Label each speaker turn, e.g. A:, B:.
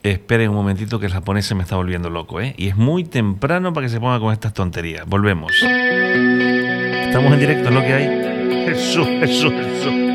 A: Esperen un momentito que el japonés se me está volviendo loco, ¿eh? Y es muy temprano para que se ponga con estas tonterías. Volvemos. Estamos en directo, es lo que hay. Jesús, Jesús, Jesús.